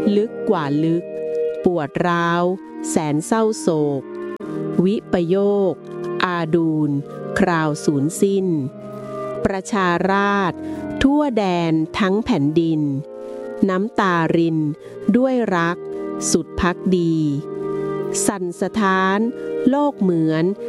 ลึกกว่าลึกปวดร้าวแสนเศร้าโศกวิปโยคอาดูลคราวสูญสิ้นประชาราษฎร์ทั่วแดนทั้งแผ่นดินน้ำตารินด้วยรักสุดภักดีสั่นสะท้านโลกเหมือน